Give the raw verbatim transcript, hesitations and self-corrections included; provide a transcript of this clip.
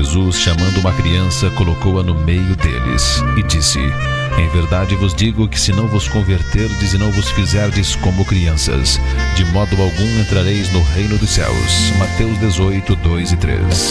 Jesus, chamando uma criança, colocou-a no meio deles e disse: em verdade vos digo que se não vos converterdes e não vos fizerdes como crianças, de modo algum entrareis no reino dos céus. Mateus dezoito, dois e três.